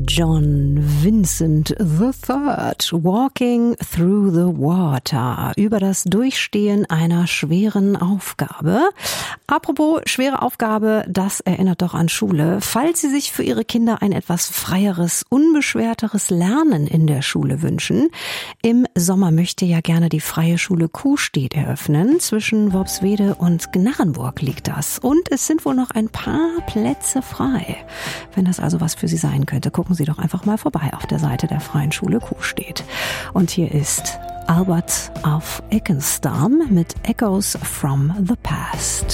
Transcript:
John Vincent III, Walking Through the Water, über das Durchstehen einer schweren Aufgabe. Apropos schwere Aufgabe, das erinnert doch an Schule. Falls Sie sich für Ihre Kinder ein etwas freieres, unbeschwerteres Lernen in der Schule wünschen, im Sommer möchte ja gerne die Freie Schule Kuhstedt eröffnen. Zwischen Worpswede und Gnarrenburg liegt das. Und es sind wohl noch ein paar Plätze frei. Wenn das also was für Sie sein könnte, gucken Sie doch einfach mal vorbei auf der Seite der Freien Schule Kuhstedt. Und hier ist Albert of Ekenstam mit Echoes from the Past.